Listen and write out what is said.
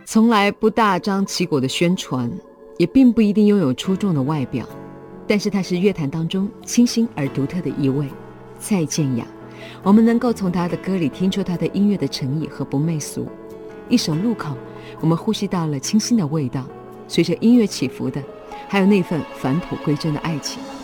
从来不大张旗鼓的宣传，也并不一定拥有出众的外表，但是它是乐坛当中清新而独特的一位。蔡健雅，我们能够从她的歌里听出她的音乐的诚意和不媚俗。一首路口，我们呼吸到了清新的味道，随着音乐起伏的还有那份返璞归真的爱情。